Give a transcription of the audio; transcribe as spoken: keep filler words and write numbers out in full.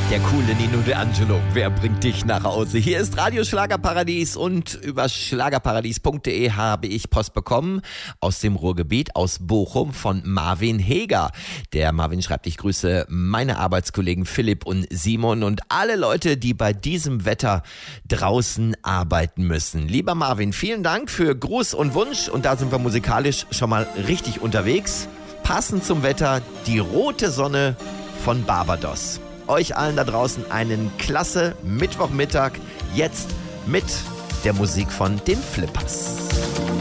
Der coole Nino D'Angelo, wer bringt dich nach Hause? Hier ist Radio Schlagerparadies und über schlagerparadies punkt de habe ich Post bekommen aus dem Ruhrgebiet, aus Bochum von Marvin Heger. Der Marvin schreibt, ich grüße meine Arbeitskollegen Philipp und Simon und alle Leute, die bei diesem Wetter draußen arbeiten müssen. Lieber Marvin, vielen Dank für Gruß und Wunsch und da sind wir musikalisch schon mal richtig unterwegs. Passend zum Wetter die rote Sonne von Barbados. Euch allen da draußen einen klasse Mittwochmittag, jetzt mit der Musik von den Flippers.